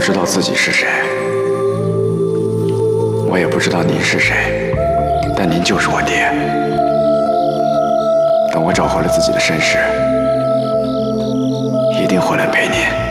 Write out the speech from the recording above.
知道自己是谁，我也不知道你是谁，但您就是我爹。等我找回了自己的身世，一定回来陪您。